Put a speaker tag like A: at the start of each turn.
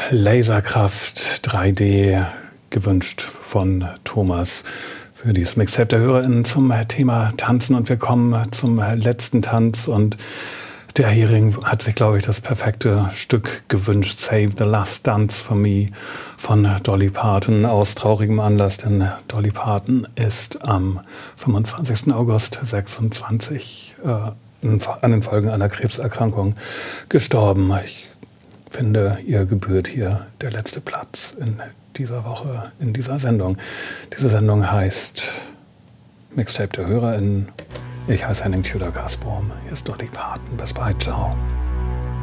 A: Laserkraft 3D gewünscht von Thomas für dieses Mixtape der HörerInnen zum Thema Tanzen. Und wir kommen zum letzten Tanz. Und der Hering hat sich, glaube ich, das perfekte Stück gewünscht. Save the Last Dance for Me von Dolly Parton aus traurigem Anlass. Denn Dolly Parton ist am 25. August 26 an den Folgen einer Krebserkrankung gestorben. Ich finde, ihr gebührt hier der letzte Platz in dieser Woche, in dieser Sendung. Diese Sendung heißt Mixtape der HörerInnen. Ich heiße Henning Tudor-Gasbohm. Hier ist Dolly Parton. Bis bald. Ciao.